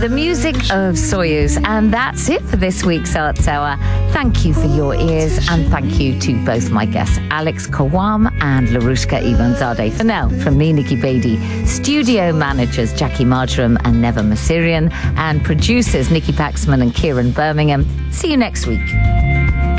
the music of Soyuz. And that's it for this week's Arts Hour. Thank you for your ears, and thank you to both my guests, Alex Kawam and Larushka Ivanzadeh. For now, from me, Nikki Beattie, studio managers Jackie Marjoram and Neva Masirian, and producers Nikki Paxman and Kieran Birmingham. See you next week.